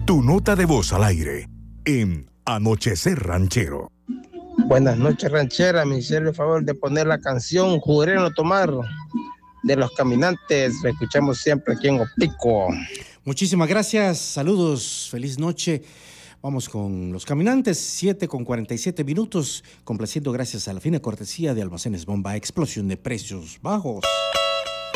Tu nota de voz al aire en Anochecer Ranchero. Buenas noches, ranchera. Me hicieron el favor de poner la canción Juré no tomar de Los Caminantes. Lo escuchamos siempre aquí en Opico. Muchísimas gracias. Saludos. Feliz noche. Vamos con Los Caminantes, 7:47, complaciendo gracias a la fina cortesía de Almacenes Bomba, explosión de precios bajos.